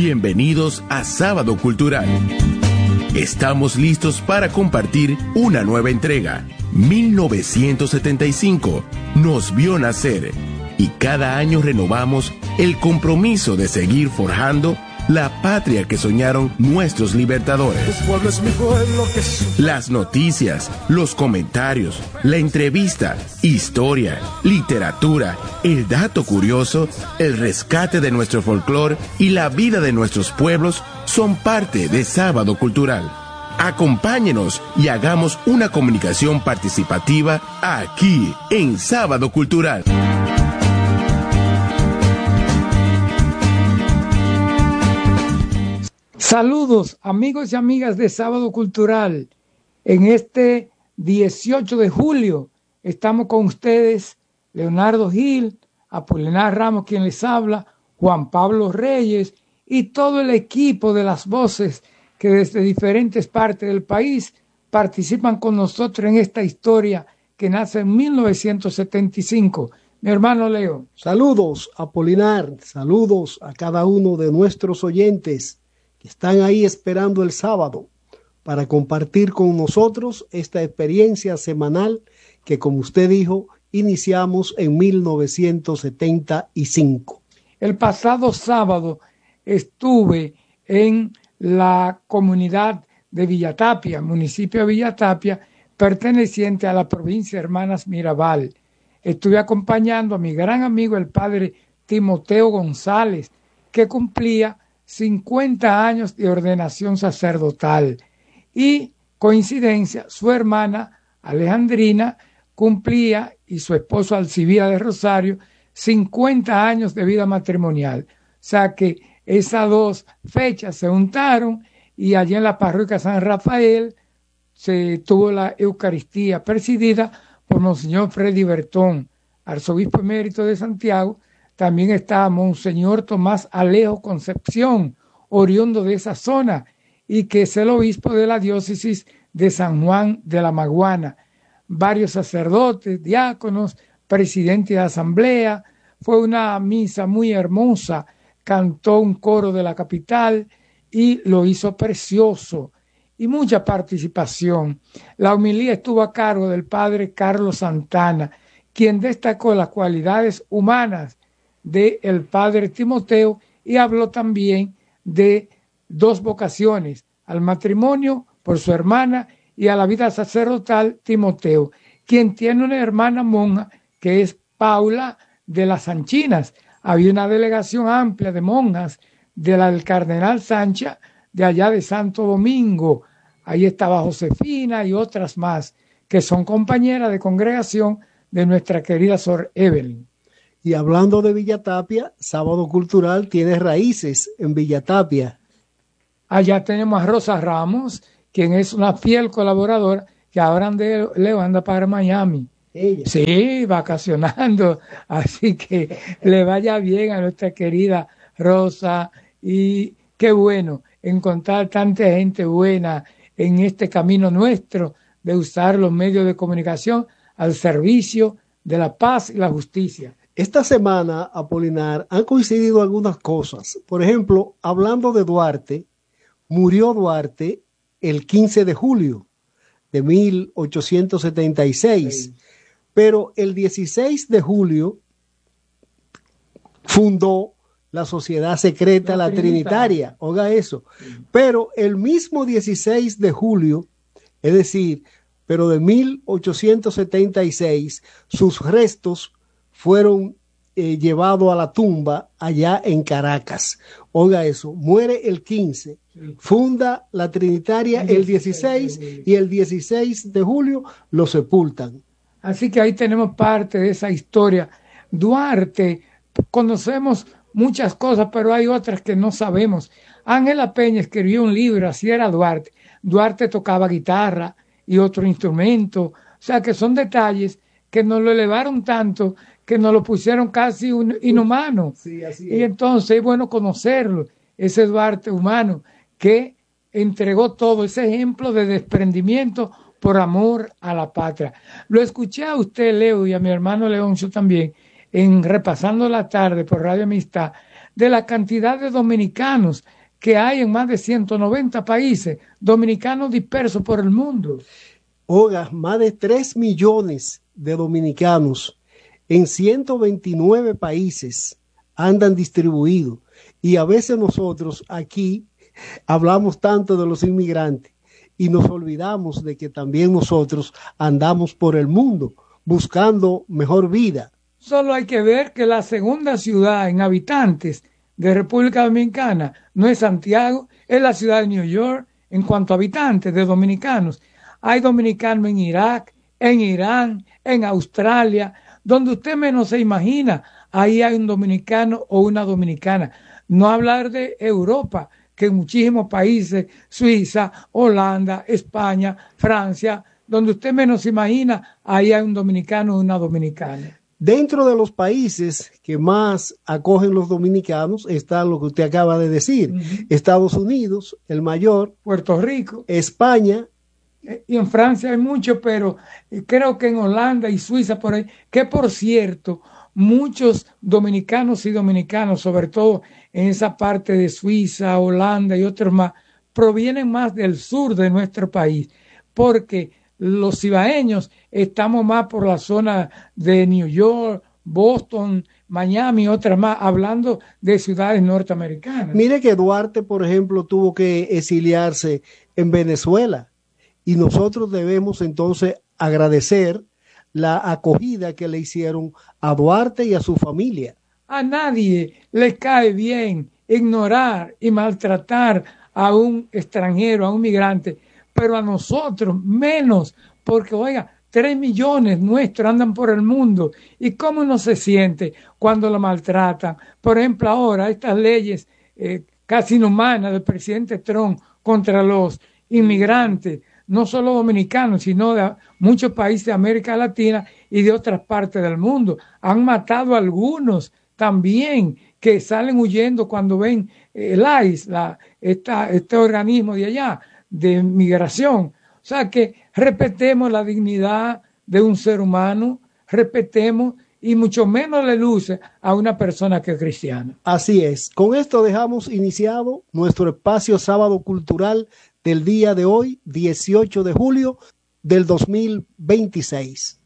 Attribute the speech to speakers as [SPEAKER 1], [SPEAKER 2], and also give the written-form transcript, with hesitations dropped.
[SPEAKER 1] Bienvenidos a Sábado Cultural. Estamos listos para compartir una nueva entrega. 1975 nos vio nacer y cada año renovamos el compromiso de seguir forjando la patria que soñaron nuestros libertadores.
[SPEAKER 2] Tu pueblo es mi pueblo que
[SPEAKER 1] Las noticias, los comentarios, la entrevista, historia, literatura, el dato curioso, el rescate de nuestro folclore y la vida de nuestros pueblos son parte de Sábado Cultural. Acompáñenos y hagamos una comunicación participativa aquí en Sábado Cultural.
[SPEAKER 3] Saludos amigos y amigas de Sábado Cultural. En este 18 de julio estamos con ustedes Leonardo Gil, Apolinar Ramos quien les habla, Juan Pablo Reyes y todo el equipo de las voces que desde diferentes partes del país participan con nosotros en esta historia que nace en 1975. Mi hermano Leo.
[SPEAKER 4] Saludos Apolinar, saludos a cada uno de nuestros oyentes que están ahí esperando el sábado para compartir con nosotros esta experiencia semanal que, como usted dijo, iniciamos en 1975.
[SPEAKER 3] El pasado sábado estuve en la comunidad de Villatapia, municipio de Villatapia, perteneciente a la provincia de Hermanas Mirabal. Estuve acompañando a mi gran amigo, el padre Timoteo González, que cumplía 50 años de ordenación sacerdotal. Y, coincidencia, su hermana Alejandrina cumplía, y su esposo Alcibía de Rosario, 50 años de vida matrimonial. O sea que esas dos fechas se juntaron y allí en la parroquia San Rafael se tuvo la Eucaristía presidida por Monseñor Freddy Bertón, arzobispo emérito de Santiago. También está Monseñor Tomás Alejo Concepción, oriundo de esa zona, y que es el obispo de la diócesis de San Juan de la Maguana. Varios sacerdotes, diáconos, presidente de asamblea. Fue una misa muy hermosa. Cantó un coro de la capital y lo hizo precioso. Y mucha participación. La homilía estuvo a cargo del padre Carlos Santana, quien destacó las cualidades humanas del padre Timoteo y habló también de dos vocaciones, al matrimonio por su hermana y a la vida sacerdotal Timoteo, quien tiene una hermana monja que es Paula de las Sanchinas. Había una delegación amplia de monjas de la del Cardenal Sancha de allá de Santo Domingo. Ahí estaba Josefina y otras más que son compañeras de congregación de nuestra querida Sor Evelyn.
[SPEAKER 4] Y hablando de Villatapia, Sábado Cultural tiene raíces en Villatapia.
[SPEAKER 3] Allá tenemos a Rosa Ramos, quien es una fiel colaboradora, que ahora Leo anda para Miami.
[SPEAKER 4] Ella.
[SPEAKER 3] Sí, vacacionando. Así que le vaya bien a nuestra querida Rosa. Y qué bueno encontrar tanta gente buena en este camino nuestro de usar los medios de comunicación al servicio de la paz y la justicia.
[SPEAKER 4] Esta semana, Apolinar, han coincidido algunas cosas. Por ejemplo, hablando de Duarte, murió Duarte el 15 de julio de 1876, pero el 16 de julio fundó la Sociedad Secreta La Trinitaria. Oiga eso. Pero el mismo 16 de julio, es decir, pero de 1876, sus restos fueron llevados a la tumba allá en Caracas. Oiga eso, muere el 15, funda la Trinitaria el 16 y el 16 de julio lo sepultan.
[SPEAKER 3] Así que ahí tenemos parte de esa historia. Duarte, conocemos muchas cosas, pero hay otras que no sabemos. Ángela Peña escribió un libro, así era Duarte. Duarte tocaba guitarra y otro instrumento. O sea que son detalles que nos lo elevaron tanto que nos lo pusieron casi inhumano.
[SPEAKER 4] Sí, así es.
[SPEAKER 3] Y entonces es bueno conocerlo, ese Duarte humano que entregó todo, ese ejemplo de desprendimiento por amor a la patria. Lo escuché a usted, Leo, y a mi hermano Leoncio también, en Repasando la Tarde por Radio Amistad, de la cantidad de dominicanos que hay en más de 190 países, dominicanos dispersos por el mundo.
[SPEAKER 4] Oiga, más de 3 millones de dominicanos en 129 países andan distribuidos. Y a veces nosotros aquí hablamos tanto de los inmigrantes y nos olvidamos de que también nosotros andamos por el mundo buscando mejor vida.
[SPEAKER 3] Solo hay que ver que la segunda ciudad en habitantes de República Dominicana no es Santiago, es la ciudad de New York en cuanto a habitantes de dominicanos. Hay dominicanos en Irak, en Irán, en Australia, donde usted menos se imagina, ahí hay un dominicano o una dominicana. No hablar de Europa, que en muchísimos países, Suiza, Holanda, España, Francia, donde usted menos se imagina, ahí hay un dominicano o una dominicana.
[SPEAKER 4] Dentro de los países que más acogen los dominicanos está lo que usted acaba de decir. Estados Unidos, el mayor.
[SPEAKER 3] Puerto Rico.
[SPEAKER 4] España.
[SPEAKER 3] Y en Francia hay mucho, pero creo que en Holanda y Suiza por ahí, que por cierto, muchos dominicanos y dominicanos, sobre todo en esa parte de Suiza, Holanda y otros más, provienen más del sur de nuestro país, porque los cibaeños estamos más por la zona de New York, Boston, Miami, otras más, hablando de ciudades norteamericanas.
[SPEAKER 4] Mire que Duarte, por ejemplo, tuvo que exiliarse en Venezuela y nosotros debemos entonces agradecer la acogida que le hicieron a Duarte y a su familia.
[SPEAKER 3] A nadie le cae bien ignorar y maltratar a un extranjero, a un migrante, pero a nosotros menos, porque oiga, 3 millones nuestros andan por el mundo. ¿Y cómo uno se siente cuando lo maltratan? Por ejemplo, ahora estas leyes casi inhumanas del presidente Trump contra los inmigrantes, no solo dominicanos, sino de muchos países de América Latina y de otras partes del mundo. Han matado a algunos también que salen huyendo cuando ven el ICE, este organismo de allá, de migración. O sea que respetemos la dignidad de un ser humano, respetemos y mucho menos le luce a una persona que es cristiana.
[SPEAKER 4] Así es. Con esto dejamos iniciado nuestro espacio Sábado Cultural del día de hoy, 18 de julio del 2026.